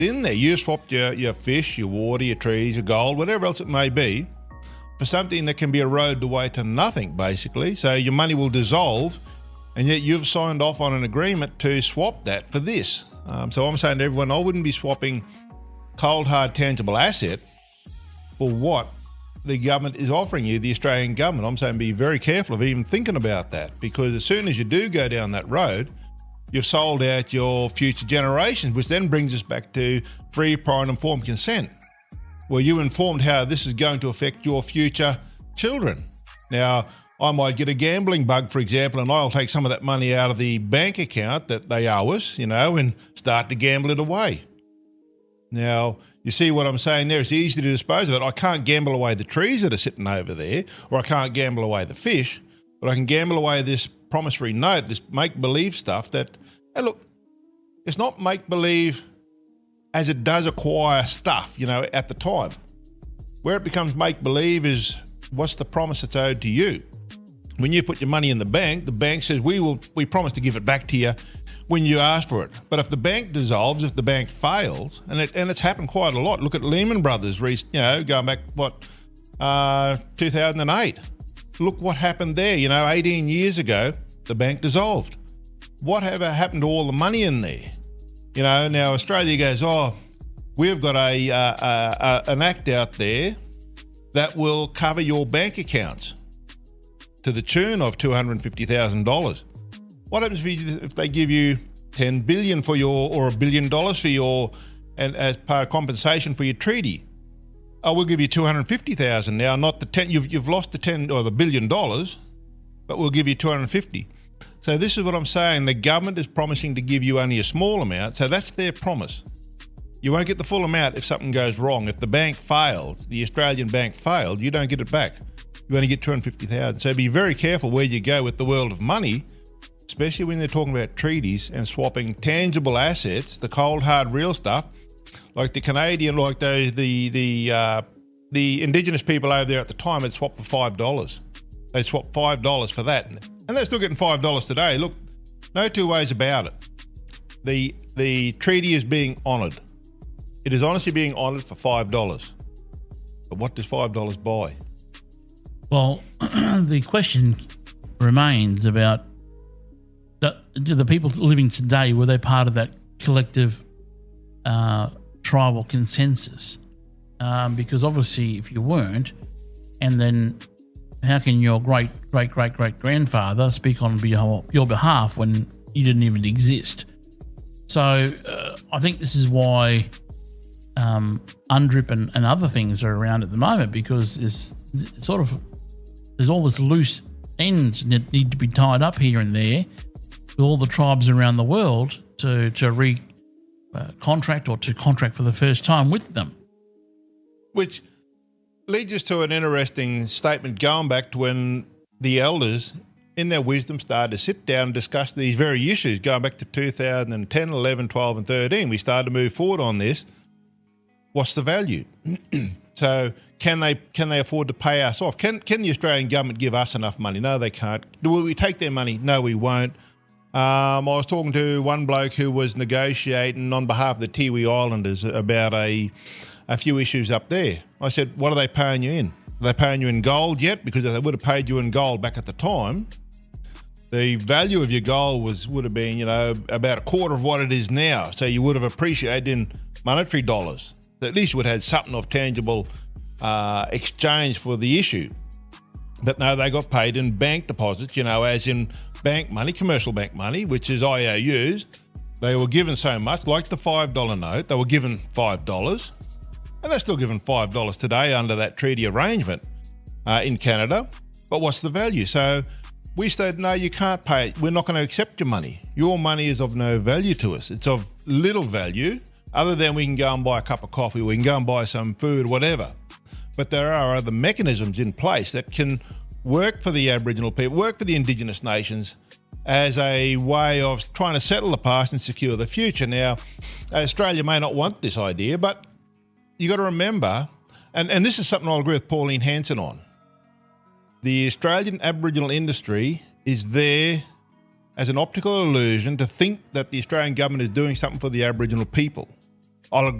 in there. You swapped your fish, your water, your trees, your gold, whatever else it may be, for something that can be eroded away to nothing, basically. So your money will dissolve, and yet you've signed off on an agreement to swap that for this. So I'm saying to everyone, I wouldn't be swapping cold, hard, tangible asset for what the government is offering you, the Australian government. I'm saying be very careful of even thinking about that, because as soon as you do go down that road, you've sold out your future generations, which then brings us back to free, prior and informed consent, where you informed how this is going to affect your future children. Now, I might get a gambling bug, for example, and I'll take some of that money out of the bank account that they owe us, and start to gamble it away. Now, you see what I'm saying there? It's easy to dispose of it. I can't gamble away the trees that are sitting over there, or I can't gamble away the fish, but I can gamble away this promissory note, this make-believe stuff that, hey, look, it's not make-believe as it does acquire stuff, at the time. Where it becomes make-believe is what's the promise that's owed to you. When you put your money in the bank says, we promise to give it back to you when you ask for it. But if the bank dissolves, if the bank fails, and it's happened quite a lot. Look at Lehman Brothers, going back, 2008. Look what happened there. 18 years ago, the bank dissolved. Whatever happened to all the money in there? Now Australia goes, we've got an act out there that will cover your bank accounts to the tune of $250,000. What happens if they give you $10 billion or $1 billion for your, and as part of compensation for your treaty? We'll give you $250,000 now, not the 10. You've lost the 10 or the $1 billion, but we'll give you 250. So this is what I'm saying. The government is promising to give you only a small amount, so that's their promise. You won't get the full amount if something goes wrong. If the bank fails, the Australian bank failed, you don't get it back. You only get 250,000. So be very careful where you go with the world of money, especially when they're talking about treaties and swapping tangible assets, the cold, hard, real stuff, like the Canadian, like the Indigenous people over there at the time had swapped for $5. They swapped $5 for that. And they're still getting $5 today. Look, no two ways about it. The treaty is being honoured. It is honestly being honoured for $5. But what does $5 buy? Well, the question remains about the people living today, were they part of that collective tribal consensus? Because obviously if you weren't, and then how can your great-great-great-grandfather speak on your behalf when you didn't even exist? So I think this is why UNDRIP and other things are around at the moment, because there's all this loose ends that need to be tied up here and there with all the tribes around the world to contract or to contract for the first time with them. Which leads us to an interesting statement going back to when the elders, in their wisdom, started to sit down and discuss these very issues, going back to 2010, 11, 12 and 13. We started to move forward on this. What's the value? So can they afford to pay us off? Can the Australian government give us enough money? No, they can't. Will we take their money? No, we won't. I was talking to one bloke who was negotiating on behalf of the Tiwi Islanders about a few issues up there. I said, what are they paying you in? Are they paying you in gold yet? Because if they would have paid you in gold back at the time, the value of your gold would have been, about a quarter of what it is now. So you would have appreciated in monetary dollars. At least you would have had something of tangible exchange for the issue. But no, they got paid in bank deposits, as in bank money, commercial bank money, which is IOUs. They were given so much, like the $5 note, they were given $5. And they're still given $5 today under that treaty arrangement in Canada. But what's the value? So we said, no, you can't pay it. We're not going to accept your money. Your money is of no value to us. It's of little value, other than we can go and buy a cup of coffee, we can go and buy some food, whatever. But there are other mechanisms in place that can work for the Aboriginal people, work for the Indigenous nations as a way of trying to settle the past and secure the future. Now, Australia may not want this idea, but you got to remember, and this is something I'll agree with Pauline Hanson on, the Australian Aboriginal industry is there as an optical illusion to think that the Australian government is doing something for the Aboriginal people. I'll